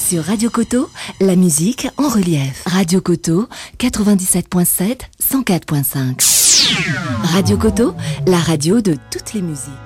Sur Radio Coteau, la musique en relief. Radio Coteau, 97.7, 104.5. Radio Coteau, la radio de toutes les musiques.